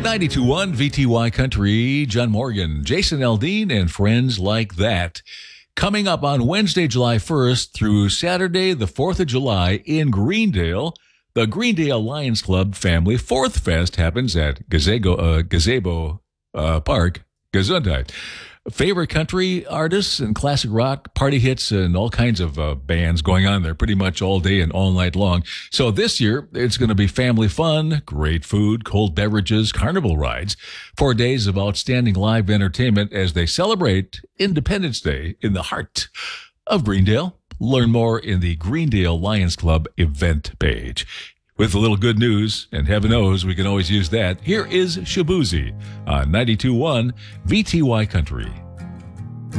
92.1 VTY Country, John Morgan, Jason Aldean, and friends like that. Coming up on Wednesday, July 1st through Saturday, the 4th of July in Greendale, the Greendale Lions Club Family Fourth Fest happens at Gazebo Park, Gesundheit. Favorite country artists and classic rock, party hits, and all kinds of bands going on there pretty much all day and all night long. So this year, it's going to be family fun, great food, cold beverages, carnival rides, 4 days of outstanding live entertainment as they celebrate Independence Day in the heart of Greendale. Learn more in the Greendale Lions Club event page. With a little good news, and heaven knows we can always use that, here is Shabuzi on 92.1 VTY Country.